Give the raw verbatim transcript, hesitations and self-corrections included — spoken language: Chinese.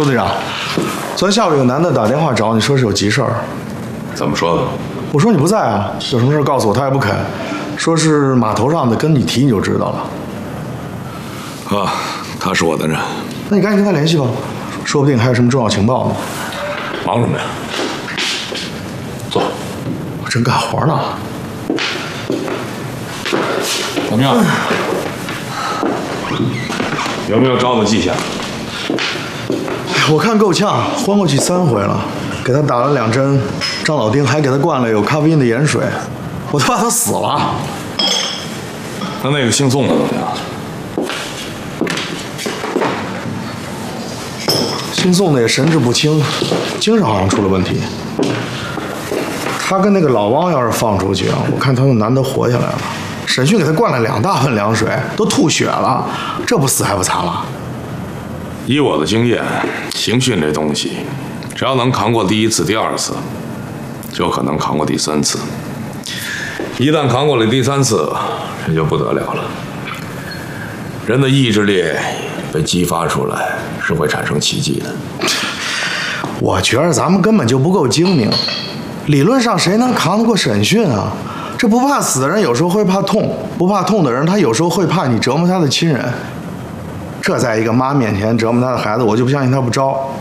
周队长，昨天下午有个男的打电话找你，说是有急事儿。 怎么说的？ 我说你不在啊，有什么事告诉我，他也不肯，说是码头上的，跟你提你就知道了。 啊，他是我的人。 那你赶紧跟他联系吧，说不定还有什么重要情报呢。 忙什么呀？坐。 我正干活呢。 怎么样？有没有招的迹象？ 我看够呛，昏过去三回了，给他打了两针张老丁，还给他灌了有咖啡因的盐水，我都怕他死了。 那那个姓宋的怎么样？ 姓宋的也神志不清，精神好像出了问题。他跟那个老汪要是放出去啊，我看他们难得活下来了。审讯给他灌了两大盆凉水，都吐血了，这不死还不惨了？ 以我的经验，刑讯这东西，只要能扛过第一次、第二次，就可能扛过第三次。一旦扛过了第三次，这就不得了了。人的意志力被激发出来，是会产生奇迹的。 我觉得咱们根本就不够精明，理论上谁能扛得过审讯啊？这不怕死的人有时候会怕痛，不怕痛的人他有时候会怕你折磨他的亲人。这在一个妈面前折磨他的孩子，我就不相信他不招。